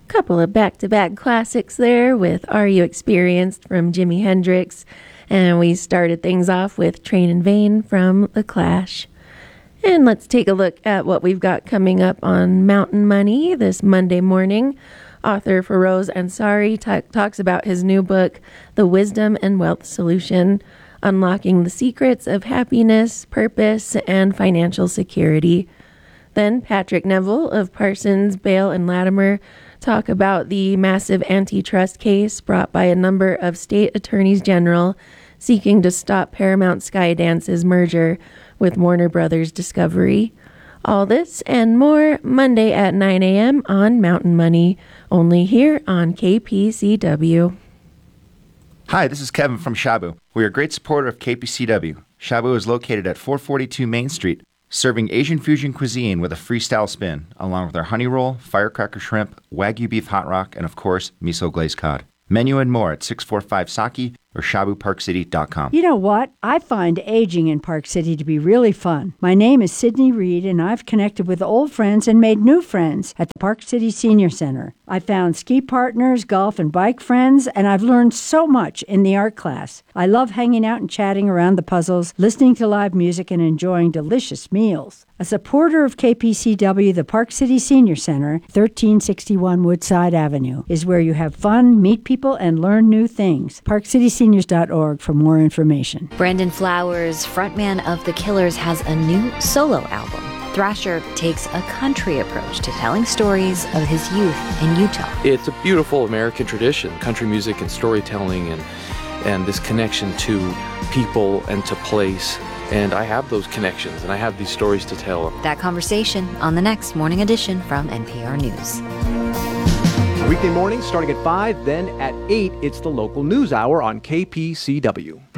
Couple of back-to-back classics there with Are You Experienced from Jimi Hendrix, and we started things off with Train in Vain from The Clash. And let's take a look at what we've got coming up on Mountain Money this Monday morning. Author Feroz Ansari talks about his new book, The Wisdom and Wealth Solution, Unlocking the Secrets of Happiness, Purpose, and Financial Security. Then Patrick Neville of Parsons, Bale, and Latimer talk about the massive antitrust case brought by a number of state attorneys general seeking to stop Paramount Skydance's merger with Warner Brothers Discovery. All this and more Monday at 9 a.m. on Mountain Money, only here on KPCW. Hi, this is Kevin from Shabu. We are a great supporter of KPCW. Shabu is located at 442 Main Street, serving Asian fusion cuisine with a freestyle spin, along with our honey roll, firecracker shrimp, Wagyu beef hot rock, and of course, miso glazed cod. Menu and more at 645 Saki or shabuparkcity.com. You know what? I find aging in Park City to be really fun. My name is Sydney Reed, and I've connected with old friends and made new friends at the Park City Senior Center. I found ski partners, golf and bike friends, and I've learned so much in the art class. I love hanging out and chatting around the puzzles, listening to live music, and enjoying delicious meals. A supporter of KPCW, the Park City Senior Center, 1361 Woodside Avenue, is where you have fun, meet people, and learn new things. ParkCitySeniors.org for more information. Brandon Flowers, frontman of The Killers, has a new solo album. Thrasher takes a country approach to telling stories of his youth in Utah. It's a beautiful American tradition, country music and storytelling and this connection to people and to place. And I have those connections, and I have these stories to tell. That conversation on the next Morning Edition from NPR News. Weekday mornings starting at 5, then at 8, it's the local news hour on KPCW.